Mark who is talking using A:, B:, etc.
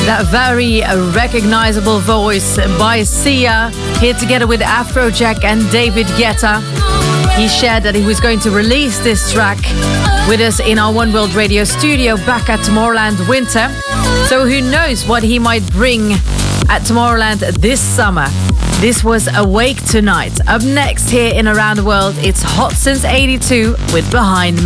A: That very recognizable voice by Sia, here together with Afrojack and David Guetta. He shared that he was going to release this track with us in our One World Radio studio back at Tomorrowland Winter. So who knows what he might bring at Tomorrowland this summer. This was Awake Tonight. Up next here in Around the World, it's Hot Since 82 with Behind Me.